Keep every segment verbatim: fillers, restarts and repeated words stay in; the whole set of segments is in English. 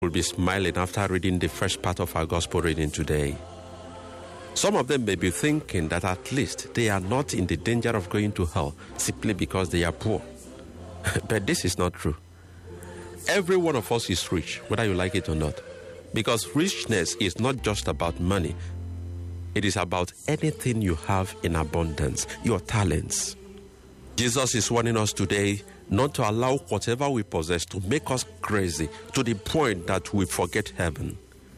will be smiling after reading the first part of our gospel reading today. Some of them may be thinking that at least they are not in the danger of going to hell simply because they are poor. But this is not true. Every one of us is rich, whether you like it or not. Because richness is not just about money. It is about anything you have in abundance, your talents. Jesus is warning us today not to allow whatever we possess to make us crazy to the point that we forget heaven.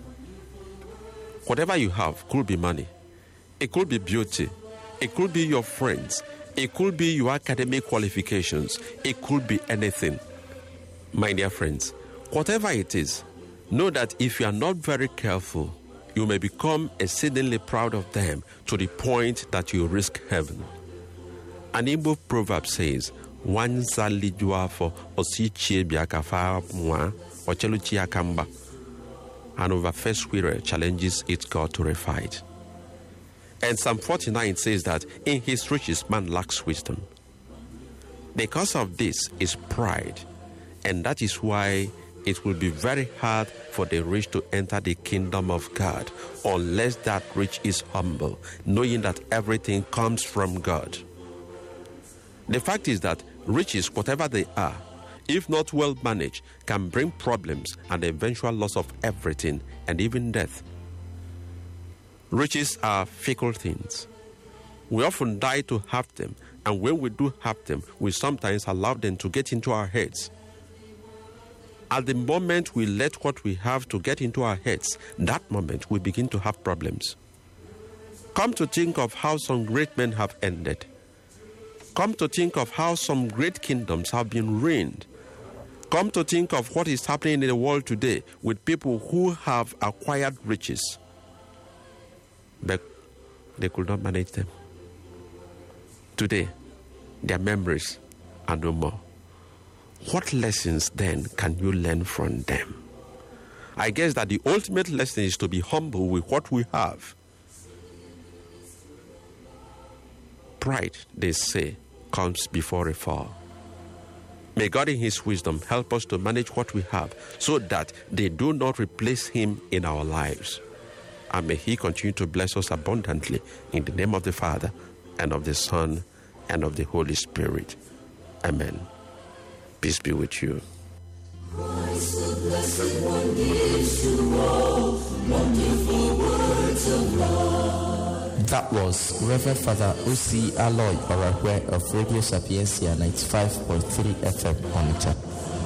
Whatever you have could be money. It could be beauty. It could be your friends. It could be your academic qualifications. It could be anything. My dear friends, whatever it is, know that if you are not very careful, you may become exceedingly proud of them to the point that you risk heaven. An Igbo proverb says, "Wanza lijua for osichie biakafa mwa ocheluchi akamba." An overfed squirrel challenges its God to a fight. And Psalm forty-nine says that in his riches man lacks wisdom. The cause of this is pride, and that is why it will be very hard for the rich to enter the kingdom of God unless that rich is humble, knowing that everything comes from God. The fact is that riches, whatever they are, if not well managed, can bring problems and the eventual loss of everything and even death. Riches are fickle things. We often die to have them, and when we do have them, we sometimes allow them to get into our heads. At the moment we let what we have to get into our heads, that moment we begin to have problems. Come to think of how some great men have ended. Come to think of how some great kingdoms have been ruined. Come to think of what is happening in the world today with people who have acquired riches, but they could not manage them. Today, their memories are no more. What lessons then can you learn from them? I guess that the ultimate lesson is to be humble with what we have. Pride, they say, comes before a fall. May God in his wisdom help us to manage what we have so that they do not replace him in our lives. And may he continue to bless us abundantly in the name of the Father and of the Son and of the Holy Spirit. Amen. Peace be with you. Christ, the blessed one, gives to all wonderful words of love. That was Reverend Father O C Aloy Orahwe of Radio Sapiencia ninety-five point three F M Onitsha.